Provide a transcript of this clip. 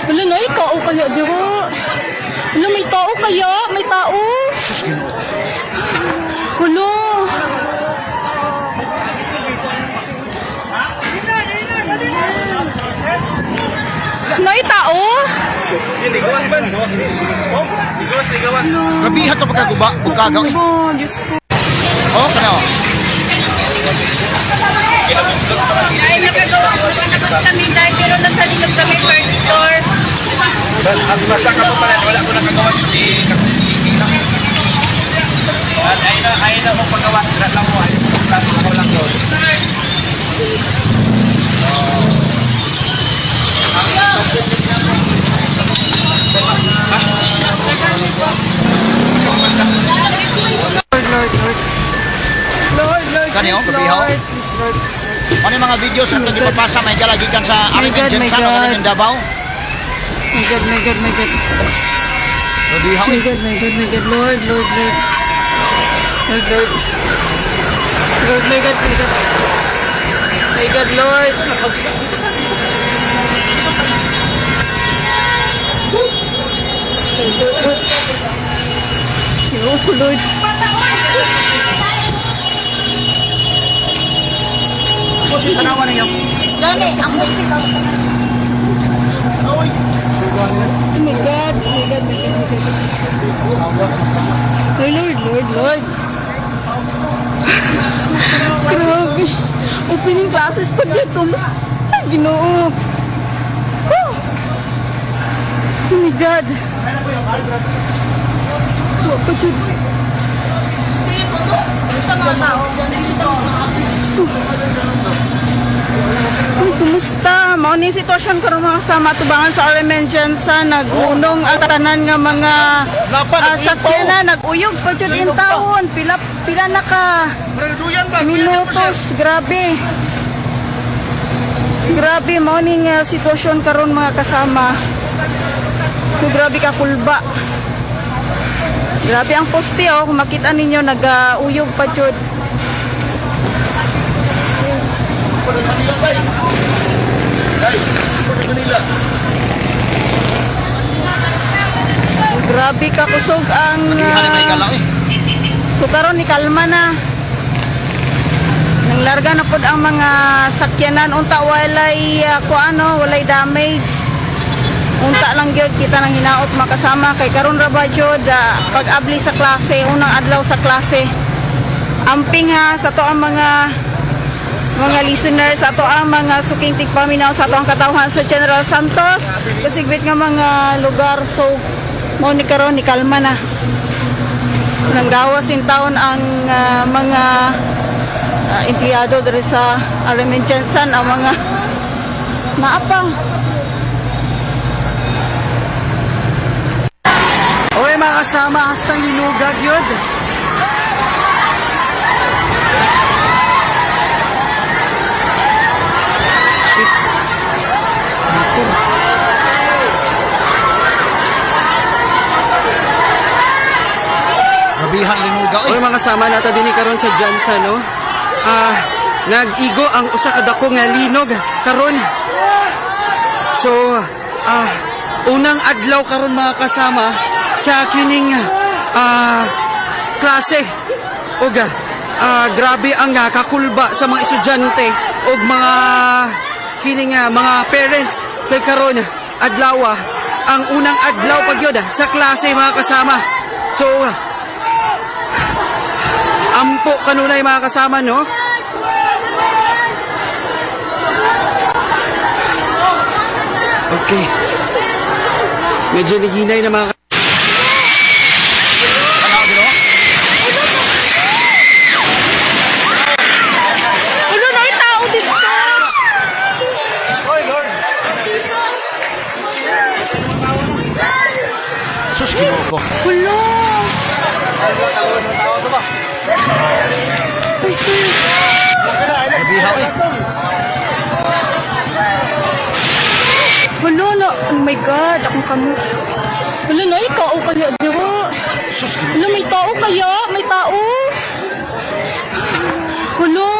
Wala na, tao kaya dira. Wala, may tao kaya? May tao? Sus, Ginoo. Wala. Nay, tao? Grabihan to pagkaguba, pagkagaw eh. Diyos ko. Oh, kaya. Ay, nakagawa ko na kami dahil pero nagsalinag kami first floor. Ang masa ka po pala, wala ko nakagawa si at ay na mo paggawa, lahat lang mo, ayos ko lang yun. Lord, Kaniyo, gabihaw. Ano yung mga videos ang ito ipapasa, may galagikan sa Arimen Jensen o ganun yung Davao? My God. Gabihaw eh. My God. Lord. My God, Lord. Lord. Tanawan ninyo. Gani, ang gusto ko. Oh my God. Oh Lord. Grabe. Opening classes pa dito. Ginoo. Oh my God. Apa dyan? Ay, kumusta? Mao ni sitwasyon karon mga kasama tubangan sa Arimen Jensen, nagunong ang tanan nga mga sakyanan, naguyog pa jud in taon, pila na ka minutos, grabe mao ni nga sitwasyon karon mga kasama. So, grabe ka kulba. Grabe ang poste oh, kung makita ninyo nag-uyog pa jud. Grabe ka kusog ang so karon ni kalma na. Nanglarga na pod ang mga sakyanan unta walay walay damage. Unta lang gyud kita nang hinaot makasama kay karon ra ba jud pag-abli sa klase, unang adlaw sa klase. Amping ha sa to ang mga listeners, sa to ang mga suking tigpaminaw sa to ang katawhan sa General Santos, kasigwit nga mga lugar. So mo ni karon ni kalma na. Nanggawas in taon ang mga empleyado diri sa Arimen Jensen, ang mga maapang. Oy mga kasama, hastang linugad yun. Shit. Motor. Gabihan linuga Oy mga kasama, nata din karon sa Jansa, no? Nag-igo ang usa ka dako nga linog karon. So, unang adlaw karon mga kasama sa kining klase. Og grabe ang kakulba sa mga estudyante og mga kining mga parents kay karon adlaw ang unang adlaw pagyud sa klase mga kasama. So ampo kanunay mga kasama, no? Okay. Medyo nahinay na mga sus, Ginoo ko. Hello. Ay, sir. Gabihaw eh. Hello na. Oh my God, akong kamot. Hello na, tao kaya dira. Sus, Ginoo. Hello, may tao kaya? May tao? Hello.